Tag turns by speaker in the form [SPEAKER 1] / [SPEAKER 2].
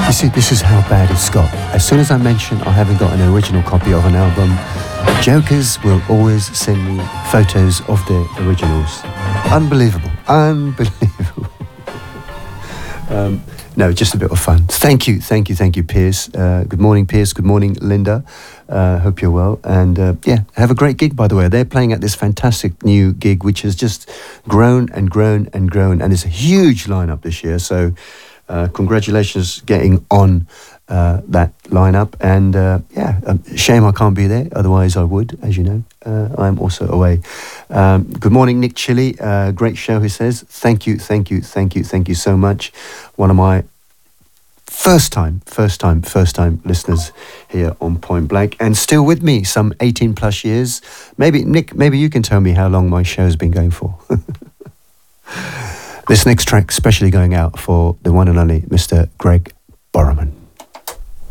[SPEAKER 1] You see, this is how bad it's got. As soon as I mention I haven't got an original copy of an album, jokers will always send me photos of the originals. Unbelievable. Unbelievable. No, just a bit of fun. Thank you, Piers. Good morning, Piers. Good morning, Linda. Hope you're well. And yeah, have a great gig, by the way. They're playing at this fantastic new gig, which has just grown and grown and grown. And it's a huge lineup this year. So congratulations getting on that lineup. And yeah, shame I can't be there. Otherwise I would, as you know. I'm also away. Good morning, Nick Chilly. Great show, he says. Thank you so much. One of my first time listeners here on Point Blank, and still with me some 18 plus years. Maybe, Nick, maybe you can tell me how long my show's been going for. This next track specially going out for the one and only Mr. Greg